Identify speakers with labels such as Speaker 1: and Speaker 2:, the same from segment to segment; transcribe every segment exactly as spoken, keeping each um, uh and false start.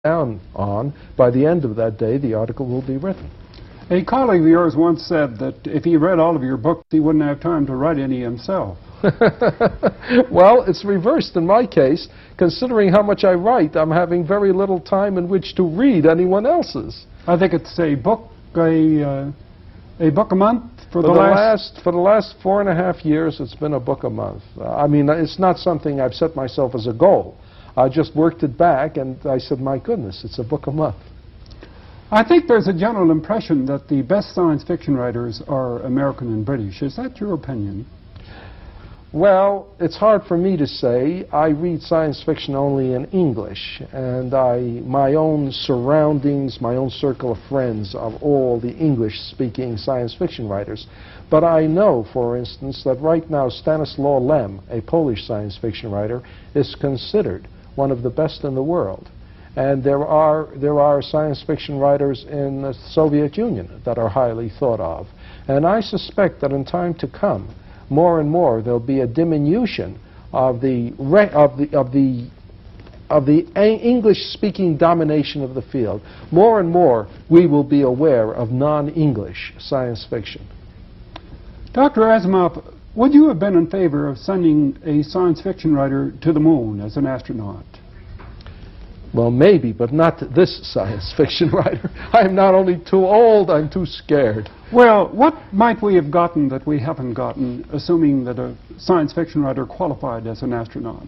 Speaker 1: down on, by the end of that day, the article will be written.
Speaker 2: A colleague of yours once said that if he read all of your books, he wouldn't have time to write any himself.
Speaker 1: Well, it's reversed in my case. Considering how much I write, I'm having very little time in which to read anyone else's.
Speaker 2: I think it's a book, a, uh, a book a month for,
Speaker 1: For
Speaker 2: the,
Speaker 1: the
Speaker 2: last...
Speaker 1: last for the last four and a half years, it's been a book a month. Uh, I mean, it's not something I've set myself as a goal. I just worked it back, and I said, my goodness, it's a book a month.
Speaker 2: I think there's a general impression that the best science fiction writers are American and British. Is that your opinion?
Speaker 1: Well, it's hard for me to say. I read science fiction only in English, and I, my own surroundings, my own circle of friends are all the English-speaking science fiction writers. But I know, for instance, that right now Stanislaw Lem, a Polish science fiction writer, is considered one of the best in the world. And there are, there are science fiction writers in the Soviet Union that are highly thought of. And I suspect that in time to come, more and more there'll be a diminution of the, re of the, of the, of the English-speaking domination of the field. More and more we will be aware of non-English science fiction.
Speaker 2: Doctor Asimov, would you have been in favor of sending a science fiction writer to the moon as an astronaut?
Speaker 1: Well, maybe, but not this science fiction writer. I'm not only too old, I'm too scared.
Speaker 2: Well, what might we have gotten that we haven't gotten, assuming that a science fiction writer qualified as an astronaut?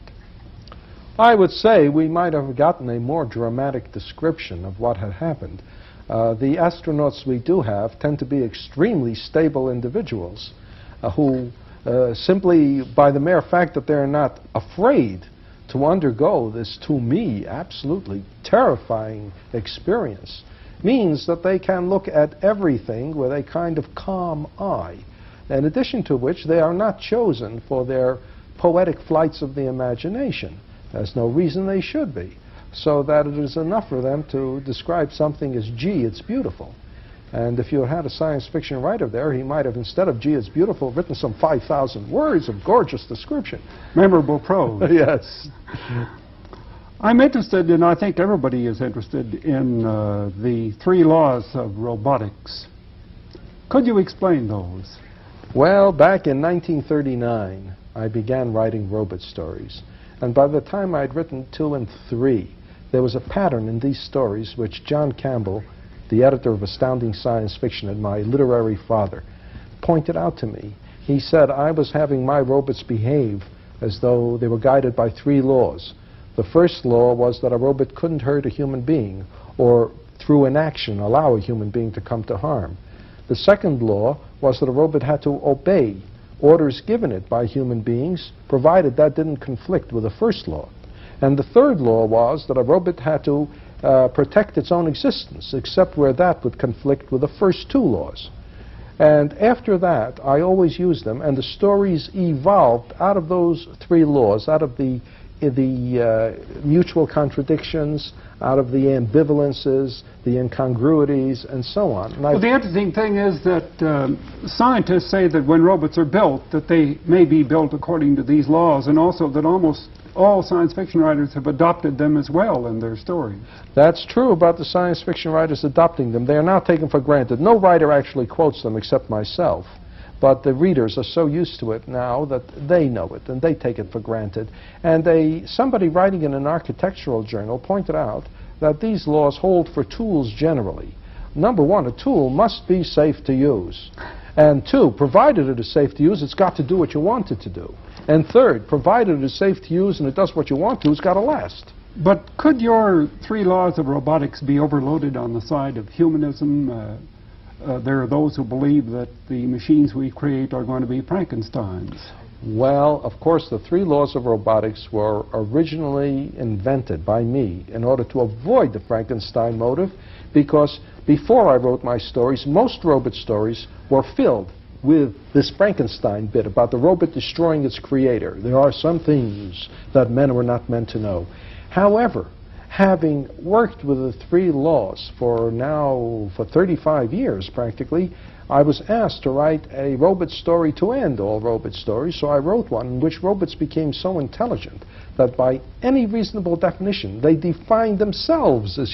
Speaker 1: I would say we might have gotten a more dramatic description of what had happened. Uh, the astronauts we do have tend to be extremely stable individuals uh, who uh, simply, by the mere fact that they're not afraid to undergo this, to me, absolutely terrifying experience, means that they can look at everything with a kind of calm eye. In addition to which, they are not chosen for their poetic flights of the imagination. There's no reason they should be. So that it is enough for them to describe something as, gee, it's beautiful. And if you had a science fiction writer there, he might have, instead of, gee, it's beautiful, written some five thousand words of gorgeous description.
Speaker 2: Memorable prose.
Speaker 1: Yes.
Speaker 2: I'm interested, and I think everybody is interested, in uh, the three laws of robotics. Could you explain those?
Speaker 1: Well, back in nineteen thirty-nine, I began writing robot stories. And by the time I'd written two and three, there was a pattern in these stories which John Campbell, the editor of Astounding Science Fiction and my literary father, pointed out to me. He said I was having my robots behave as though they were guided by three laws. The first law was that a robot couldn't hurt a human being or through inaction allow a human being to come to harm. The second law was that a robot had to obey orders given it by human beings, provided that didn't conflict with the first law. And the third law was that a robot had to uh, protect its own existence, except where that would conflict with the first two laws. And after that, I always used them, and the stories evolved out of those three laws, out of the the uh, mutual contradictions, out of the ambivalences, the incongruities, and so on. And
Speaker 2: well, the interesting thing is that um, scientists say that when robots are built, that they may be built according to these laws, and also that almost all science fiction writers have adopted them as well in their stories. That's
Speaker 1: true about the science fiction writers adopting them. They are not taken for granted. No writer actually quotes them except myself. But the readers are so used to it now that they know it, and they take it for granted. And they, somebody writing in an architectural journal pointed out that these laws hold for tools generally. Number one, a tool must be safe to use. And two, provided it is safe to use, it's got to do what you want it to do. And third, provided it is safe to use and it does what you want to, it's got to last.
Speaker 2: But could your three laws of robotics be overloaded on the side of humanism? Uh, Uh, there are those who believe that the machines we create are going to be Frankensteins.
Speaker 1: Well, of course, the three laws of robotics were originally invented by me in order to avoid the Frankenstein motive, because before I wrote my stories, most robot stories were filled with this Frankenstein bit about the robot destroying its creator. There are some things that men were not meant to know. However, Having worked with the three laws for now, for thirty-five years practically, I was asked to write a robot story to end all robot stories, so I wrote one in which robots became so intelligent that by any reasonable definition, they defined themselves as